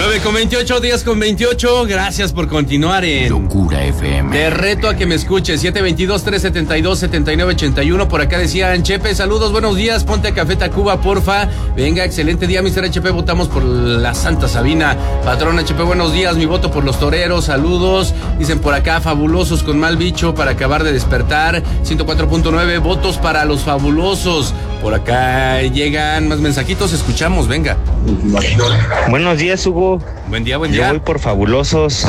9:28, 10:28. Gracias por continuar en Locura FM. Te reto a que me escuches. 722-372-7981. Por acá decían, Chepe, saludos, buenos días. Ponte a Café Tacuba, porfa. Venga, excelente día, Mr. HP. Votamos por la Santa Sabina. Patrón HP, buenos días. Mi voto por los toreros. Saludos. Dicen por acá, fabulosos con mal bicho para acabar de despertar. 104.9, votos para los fabulosos. Por acá llegan más mensajitos. Escuchamos, venga. Buenos días, Hugo. Buen día, buen Yo día. voy por fabulosos.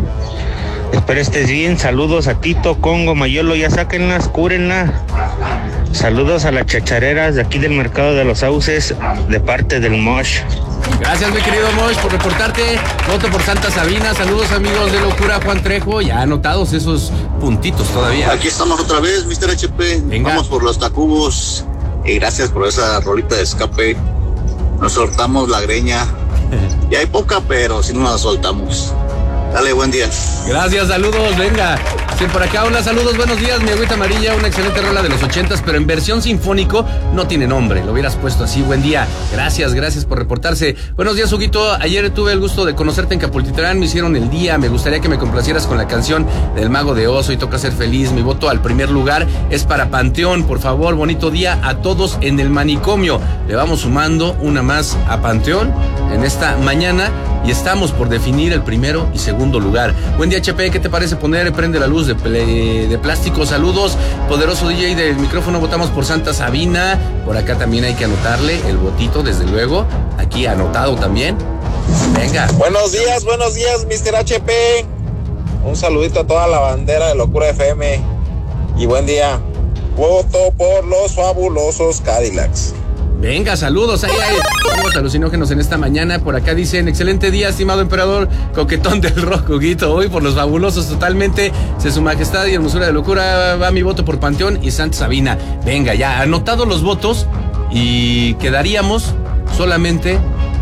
Espero estés bien. Saludos a Tito, Congo, Mayolo. Ya sáquenlas, cúrenla. Saludos a las chachareras de aquí del Mercado de los Sauces, de parte del Mosh. Gracias, mi querido Mosh, por reportarte. Voto por Santa Sabina. Saludos, amigos de Locura, Juan Trejo. Ya anotados esos puntitos todavía. Aquí estamos otra vez, Mr. HP. Venga. Vamos por los Tacubos. Y gracias por esa rolita de escape. Nos soltamos la greña. Ya hay poca, pero si no la soltamos. Dale, buen día. Gracias, saludos, venga. Sí, por acá, hola, saludos, buenos días, mi agüita amarilla, una excelente rola de los 80s, pero en versión sinfónico no tiene nombre, lo hubieras puesto así, buen día. Gracias por reportarse. Buenos días, Huguito, ayer tuve el gusto de conocerte en Capultitlán, me hicieron el día, me gustaría que me complacieras con la canción del Mago de Oz, hoy toca ser feliz, mi voto al primer lugar es para Panteón, por favor, bonito día a todos en el manicomio. Le vamos sumando una más a Panteón en esta mañana y estamos por definir el primero y segundo lugar. Buen día, HP, ¿qué te parece poner Prende la Luz de plástico? Saludos, poderoso DJ del micrófono, votamos por Santa Sabina. Por acá también hay que anotarle el votito, desde luego, aquí anotado también. Venga. Buenos días, Mr. HP. Un saludito a toda la bandera de Locura FM. Y buen día. Voto por los fabulosos Cadillacs. Venga, saludos, ahí hay unos alucinógenos en esta mañana. Por acá dicen, excelente día, estimado emperador coquetón del rock, Huguito. Hoy por los fabulosos totalmente, se su majestad y hermosura de Locura, va mi voto por Panteón y Santa Sabina. Venga, ya, anotados los votos y quedaríamos solamente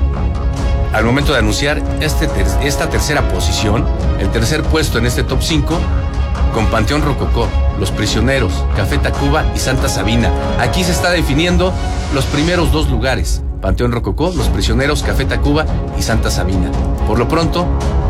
al momento de anunciar esta tercera posición, el tercer puesto en este top 5, con Panteón Rococó, Los Prisioneros, Café Tacuba y Santa Sabina. Aquí se está definiendo los primeros dos lugares: Panteón Rococó, Los Prisioneros, Café Tacuba y Santa Sabina. Por lo pronto,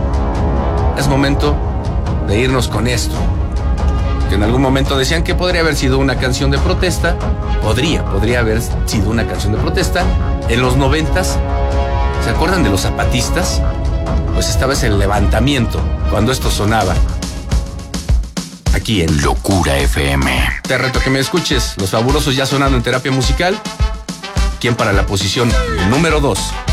es momento de irnos con esto, que en algún momento decían que podría haber sido una canción de protesta. Podría haber sido una canción de protesta. En los 90s, ¿se acuerdan de los zapatistas? Pues estaba ese levantamiento cuando esto sonaba. Aquí en Locura FM. Te reto que me escuches. Los fabulosos ya sonando en terapia musical. ¿Quién para la posición número 2?